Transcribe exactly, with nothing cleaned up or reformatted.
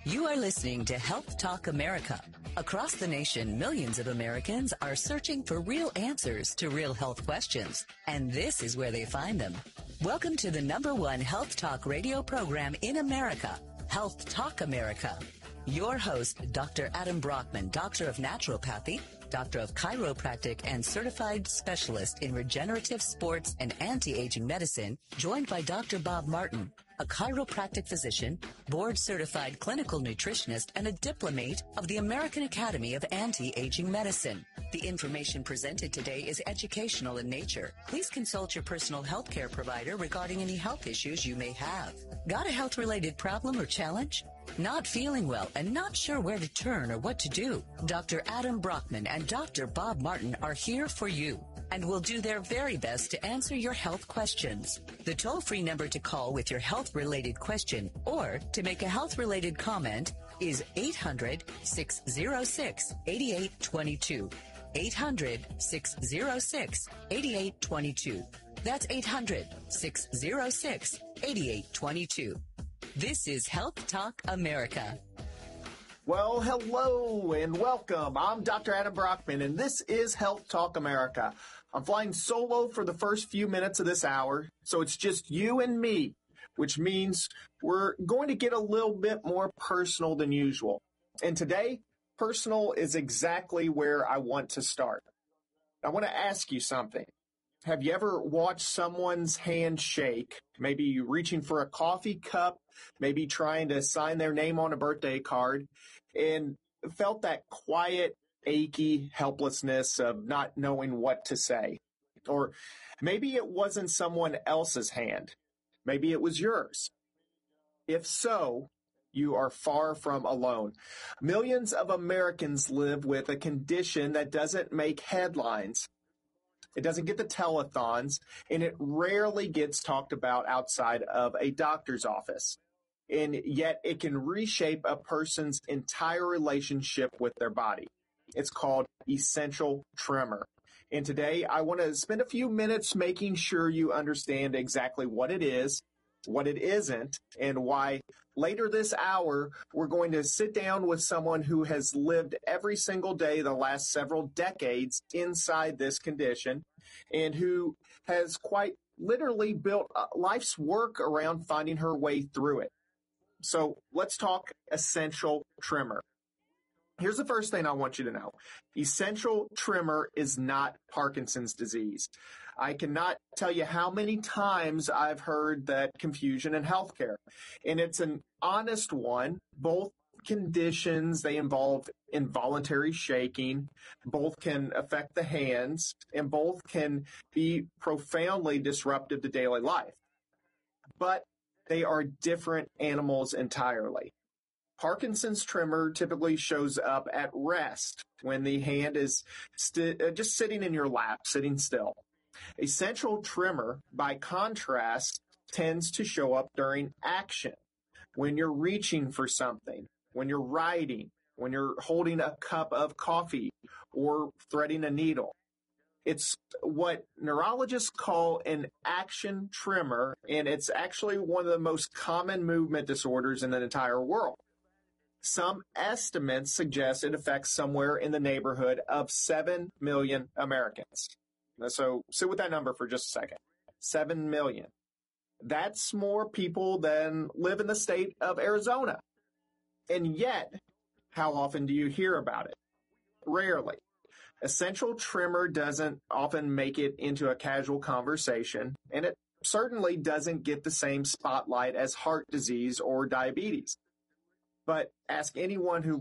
You are listening to Health Talk America. Across the nation, millions of Americans are searching for real answers to real health questions, and this is where they find them. Welcome to the number one health talk radio program in America, Health Talk America. Your host, Doctor Adam Brockman, Doctor of Naturopathy, Doctor of Chiropractic, and Certified Specialist in Regenerative Sports and Anti-Aging Medicine, joined by Doctor Bob Martin, a chiropractic physician, board-certified clinical nutritionist, and a diplomate of the American Academy of Anti-Aging Medicine. The information presented today is educational in nature. Please consult your personal health care provider regarding any health issues you may have. Got a health-related problem or challenge? Not feeling well and not sure where to turn or what to do? Doctor Adam Brockman and Doctor Bob Martin are here for you and will do their very best to answer your health questions. The toll-free number to call with your health-related question or to make a health-related comment is eight hundred, six oh six, eight eight two two. eight hundred, six oh six, eight eight two two. That's eight hundred, six oh six, eight eight two two. This is Health Talk America. Well, hello and welcome. I'm Doctor Adam Brockman, and this is Health Talk America. I'm flying solo for the first few minutes of this hour, so it's just you and me, which means we're going to get a little bit more personal than usual. And today, personal is exactly where I want to start. I want to ask you something. Have you ever watched someone's hand shake, maybe reaching for a coffee cup, maybe trying to sign their name on a birthday card, and felt that quiet, achy helplessness of not knowing what to say? Or maybe it wasn't someone else's hand. Maybe it was yours. If so, you are far from alone. Millions of Americans live with a condition that doesn't make headlines. It doesn't get the telethons, and it rarely gets talked about outside of a doctor's office. And yet it can reshape a person's entire relationship with their body. It's called essential tremor. And today I want to spend a few minutes making sure you understand exactly what it is, what it isn't, and why later this hour we're going to sit down with someone who has lived every single day the last several decades inside this condition and who has quite literally built life's work around finding her way through it. So let's talk essential tremor. Here's the first thing I want you to know. Essential tremor is not Parkinson's disease. I cannot tell you how many times I've heard that confusion in healthcare. And it's an honest one. Both conditions, they involve involuntary shaking. Both can affect the hands, and both can be profoundly disruptive to daily life. But they are different animals entirely. Parkinson's tremor typically shows up at rest when the hand is st- uh, just sitting in your lap, sitting still. Essential tremor, by contrast, tends to show up during action, when you're reaching for something, when you're writing, when you're holding a cup of coffee or threading a needle. It's what neurologists call an action tremor, and it's actually one of the most common movement disorders in the entire world. Some estimates suggest it affects somewhere in the neighborhood of seven million Americans. So sit with that number for just a second. seven million. That's more people than live in the state of Arizona. And yet, how often do you hear about it? Rarely. Essential tremor doesn't often make it into a casual conversation, and it certainly doesn't get the same spotlight as heart disease or diabetes. But ask anyone who